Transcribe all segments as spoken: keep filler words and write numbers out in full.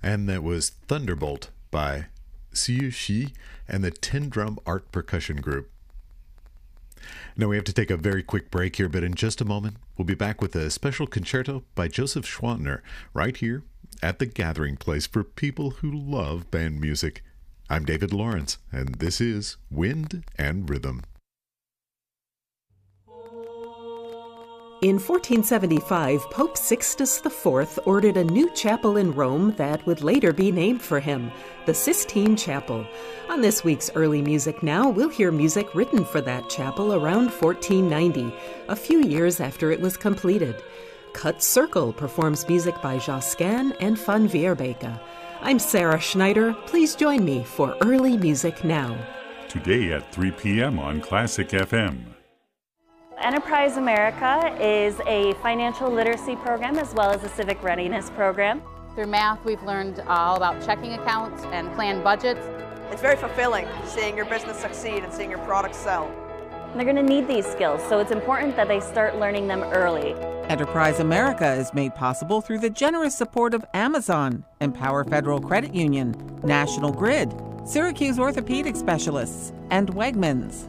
And that was Thunderbolt by Siu Shi and the Tin Drum Art Percussion Group. Now we have to take a very quick break here, but in just a moment, we'll be back with a special concerto by Joseph Schwantner right here at the gathering place for people who love band music. I'm David Lawrence, and this is Wind and Rhythm. In fourteen seventy-five, Pope Sixtus the Fourth ordered a new chapel in Rome that would later be named for him, the Sistine Chapel. On this week's Early Music Now, we'll hear music written for that chapel around fourteen ninety, a few years after it was completed. Cut Circle performs music by Josquin and Van Weerbeke. I'm Sarah Schneider. Please join me for Early Music Now. Today at three p.m. on Classic F M. Enterprise America is a financial literacy program as well as a civic readiness program. Through math, we've learned all about checking accounts and planned budgets. It's very fulfilling seeing your business succeed and seeing your product sell. They're going to need these skills, so it's important that they start learning them early. Enterprise America is made possible through the generous support of Amazon, Empower Federal Credit Union, National Grid, Syracuse Orthopedic Specialists, and Wegmans.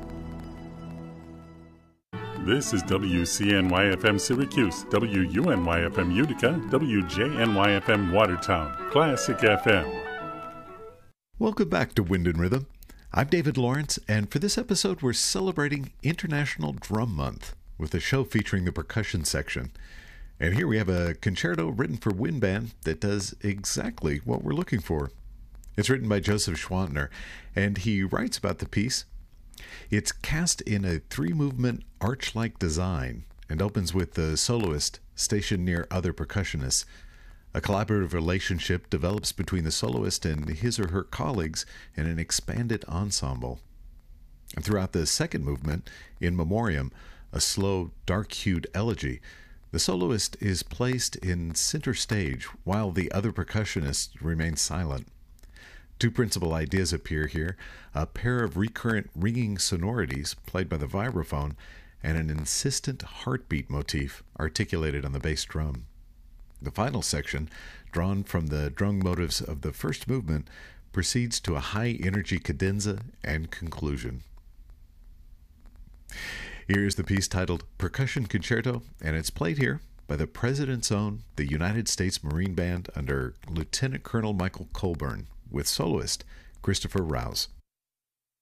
This is W C N Y F M Syracuse, W U N Y F M Utica, W J N Y F M Watertown, Classic F M. Welcome back to Wind and Rhythm. I'm David Lawrence, and for this episode we're celebrating International Drum Month with a show featuring the percussion section. And here we have a concerto written for wind band that does exactly what we're looking for. It's written by Joseph Schwantner, and he writes about the piece. It's cast in a three-movement arch-like design and opens with the soloist stationed near other percussionists. A collaborative relationship develops between the soloist and his or her colleagues in an expanded ensemble. And throughout the second movement, In Memoriam, a slow, dark-hued elegy, the soloist is placed in center stage while the other percussionists remain silent. Two principal ideas appear here, a pair of recurrent ringing sonorities played by the vibraphone and an insistent heartbeat motif articulated on the bass drum. The final section, drawn from the drum motives of the first movement, proceeds to a high-energy cadenza and conclusion. Here's the piece titled Percussion Concerto, and it's played here by the President's Own, the United States Marine Band under Lieutenant Colonel Michael Colburn, with soloist Christopher Rouse.